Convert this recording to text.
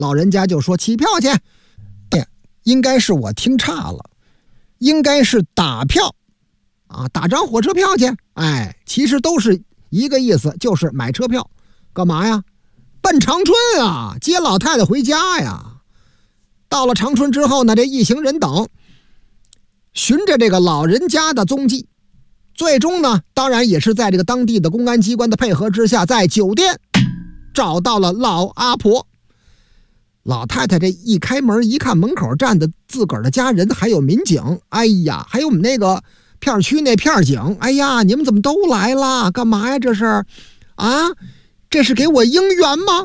老人家就说骑票去。应该是我听差了，应该是打票啊，打张火车票去。其实都是一个意思，就是买车票。干嘛呀？奔长春啊，接老太太回家呀。到了长春之后呢，这一行人等循着这个老人家的踪迹，最终呢，当然也是在这个当地的公安机关的配合之下，在酒店找到了老阿婆。老太太这一开门一看，门口站的自个儿的家人，还有民警，还有我们那个片区那片警，你们怎么都来了？干嘛呀？这是啊？这是给我应援吗？